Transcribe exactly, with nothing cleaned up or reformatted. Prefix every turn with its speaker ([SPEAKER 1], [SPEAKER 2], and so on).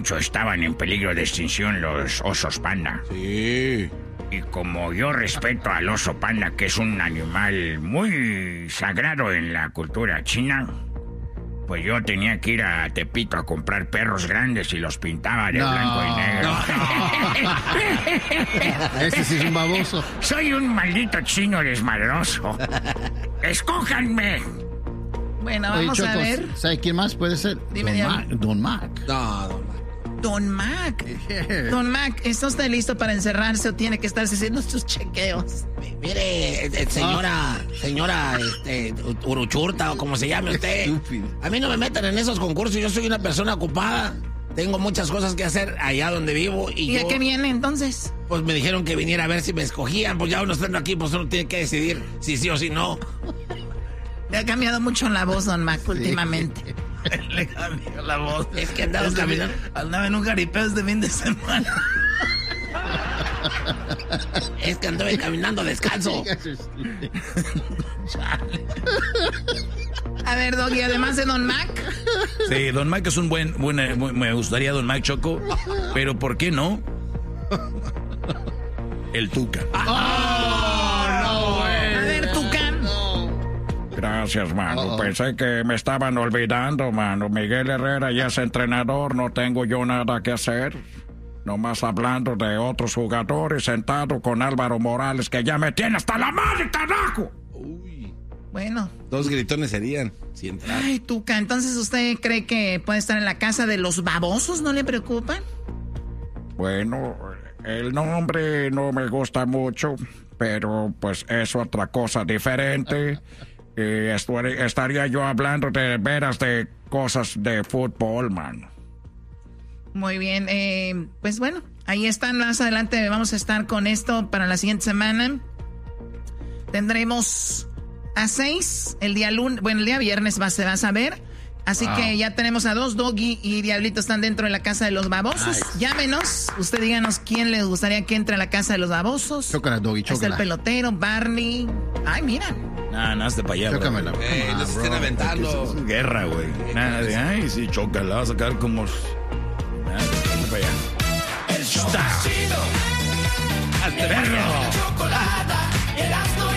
[SPEAKER 1] mucho estaban en peligro de extinción los osos panda.
[SPEAKER 2] Sí.
[SPEAKER 1] Y como yo respeto al oso panda, que es un animal muy sagrado en la cultura china, pues yo tenía que ir a Tepito a comprar perros grandes y los pintaba de no, blanco y negro.
[SPEAKER 3] No. Ese sí es un baboso.
[SPEAKER 1] Soy un maldito chino desmadroso. ¡Escójanme!
[SPEAKER 4] Bueno, vamos Oye, Chocos, a ver.
[SPEAKER 3] ¿Sabe quién más puede ser?
[SPEAKER 4] Dime,
[SPEAKER 3] Don Mac. Don Mac.
[SPEAKER 2] No, Don Mac.
[SPEAKER 4] Don Mac. Yeah. Don Mac, ¿está usted listo para encerrarse o tiene que estarse haciendo sus chequeos?
[SPEAKER 5] Mire, eh, señora, ah. señora, este, Uruchurta o como se llame usted. A mí no me metan en esos concursos, yo soy una persona ocupada. Tengo muchas cosas que hacer allá donde vivo. ¿Y,
[SPEAKER 4] ¿Y
[SPEAKER 5] yo,
[SPEAKER 4] a qué viene entonces?
[SPEAKER 5] Pues me dijeron que viniera a ver si me escogían. Pues ya uno estando aquí, pues uno tiene que decidir si sí o si no.
[SPEAKER 4] Le ha cambiado mucho la voz, Don Mac, sí. últimamente.
[SPEAKER 5] Le cambió la voz. Es que andaba caminando.
[SPEAKER 4] Andaba en un jaripeo este fin de semana.
[SPEAKER 5] Es que anduve caminando descalzo.
[SPEAKER 4] A ver, Doggy, además de Don Mac.
[SPEAKER 6] Sí, Don Mac es un buen, buen, me gustaría Don Mac, Choco, pero ¿por qué no? El Tuca.
[SPEAKER 4] Oh, no, güey. A ver, Tuca.
[SPEAKER 1] Gracias, mano. Pensé que me estaban olvidando, mano. Miguel Herrera ya es entrenador, no tengo yo nada que hacer. Nomás hablando de otros jugadores, sentado con Álvaro Morales, que ya me tiene hasta la madre, carajo.
[SPEAKER 2] Uy.
[SPEAKER 4] Bueno.
[SPEAKER 2] Dos gritones serían. Si entrar.
[SPEAKER 4] Ay, Tuca, entonces usted cree que puede estar en la casa de los babosos, ¿no le preocupa?
[SPEAKER 1] Bueno, el nombre no me gusta mucho, pero pues es otra cosa diferente. Eh, estaría yo hablando de veras de cosas de fútbol, man.
[SPEAKER 4] Muy bien, eh, pues bueno, ahí están, más adelante vamos a estar con esto para la siguiente semana. Tendremos a seis el día lunes, bueno, el día viernes va, se va a saber. Así wow. que ya tenemos a dos, Doggy y Diablito están dentro de la casa de los babosos. Nice. Llámenos, usted díganos quién le gustaría que entre a la casa de los babosos.
[SPEAKER 3] Chócala, Doggy, chócala.
[SPEAKER 4] Está el pelotero, Barney. Ay, mira.
[SPEAKER 6] Nah, nada, hazte para allá,
[SPEAKER 2] chócamela. Eh, no se estén aventando.
[SPEAKER 6] Es guerra, güey. Nada de, ay, sí, chócala, vas a sacar como... Nada, hazte para allá.
[SPEAKER 7] El show chido.
[SPEAKER 6] Hazte perro.
[SPEAKER 7] Chocolata, el asno